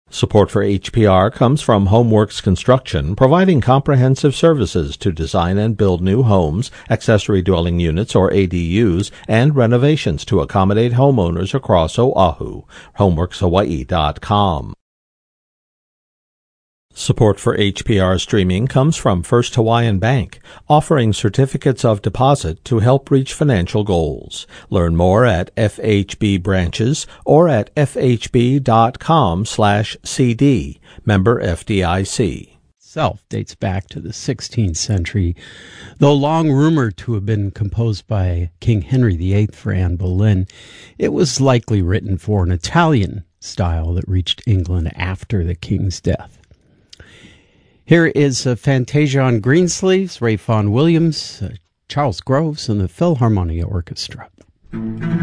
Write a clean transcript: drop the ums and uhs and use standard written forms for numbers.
Support for HPR comes from HomeWorks Construction, providing comprehensive services to design and build new homes, accessory dwelling units or ADUs, and renovations to accommodate homeowners across Oahu. HomeWorksHawaii.com. Support for HPR streaming comes from First Hawaiian Bank, offering certificates of deposit to help reach financial goals. Learn more at FHB branches or at fhb.com/cd. Member FDIC. Itself dates back to the 16th century, though long rumored to have been composed by King Henry VIII for Anne Boleyn. It was likely written for an Italian style that reached England after the king's death. Here is Fantasia on Greensleeves, Ray Vaughan Williams, Charles Groves, and the Philharmonia Orchestra.